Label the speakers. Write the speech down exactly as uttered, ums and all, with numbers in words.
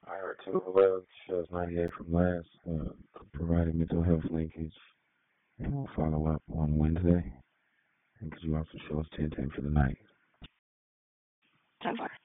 Speaker 1: I heard two eleven shows ninety-eight from last, uh, provided mental health linkage, and we'll follow up on Wednesday. And could you also show us ten ten for the night?
Speaker 2: ten four.